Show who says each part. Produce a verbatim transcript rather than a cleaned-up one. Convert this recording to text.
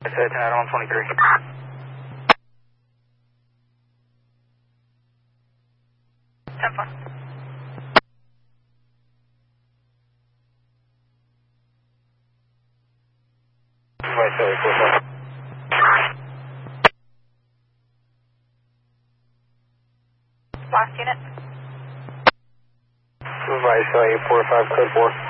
Speaker 1: ten out on one twenty-three.
Speaker 2: ten four.
Speaker 1: Right, sorry, four five.
Speaker 2: Last unit.
Speaker 1: Right, sorry, four five, code four.